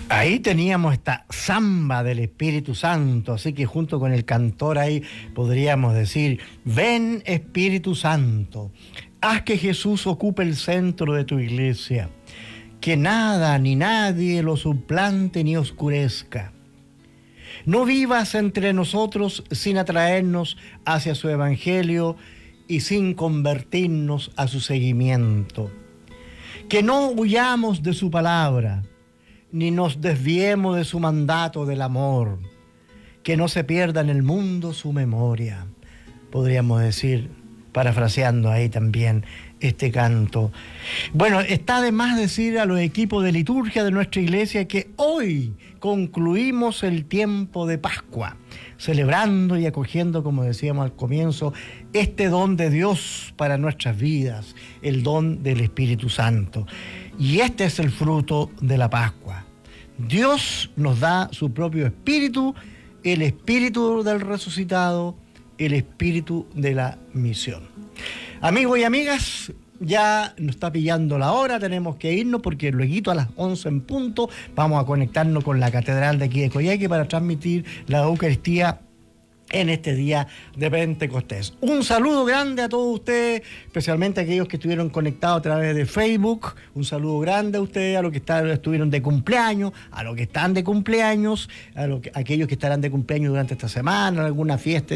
Ahí teníamos esta samba del Espíritu Santo, así que junto con el cantor ahí podríamos decir: ven Espíritu Santo, haz que Jesús ocupe el centro de tu iglesia, que nada ni nadie lo suplante ni oscurezca. No vivas entre nosotros sin atraernos hacia su evangelio y sin convertirnos a su seguimiento. Que no huyamos de su palabra, ni nos desviemos de su mandato del amor. Que no se pierda en el mundo su memoria. Podríamos decir, parafraseando ahí también este canto. Bueno, está de más decir a los equipos de liturgia de nuestra iglesia que hoy concluimos el tiempo de Pascua, celebrando y acogiendo, como decíamos al comienzo, este don de Dios para nuestras vidas, el don del Espíritu Santo. Y este es el fruto de la Pascua. Dios nos da su propio Espíritu, el Espíritu del resucitado, el Espíritu de la misión. Amigos y amigas, ya nos está pillando la hora, tenemos que irnos porque luego a las 11 en punto vamos a conectarnos con la catedral de aquí de Coyhaique para transmitir la Eucaristía en este día de Pentecostés. Un saludo grande a todos ustedes, especialmente a aquellos que estuvieron conectados a través de Facebook. Un saludo grande a ustedes, a los que estuvieron de cumpleaños, a los que están de cumpleaños, a aquellos que estarán de cumpleaños durante esta semana, alguna fiesta,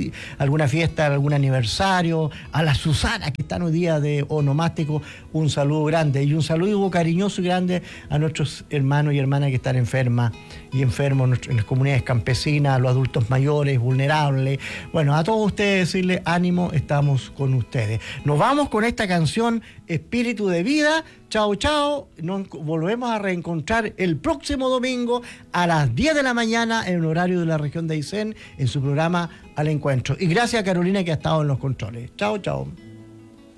algún aniversario, a las Susanas que están hoy día de onomástico. Un saludo grande y un saludo cariñoso y grande a nuestros hermanos y hermanas que están enfermos en las comunidades campesinas, a los adultos mayores, vulnerables. Bueno, a todos ustedes decirles ánimo, estamos con ustedes. Nos vamos con esta canción Espíritu de Vida. Chao, chao. Nos volvemos a reencontrar el próximo domingo a las 10 de la mañana en el horario de la región de Aysén en su programa Al Encuentro. Y gracias a Carolina que ha estado en los controles. Chao, chao.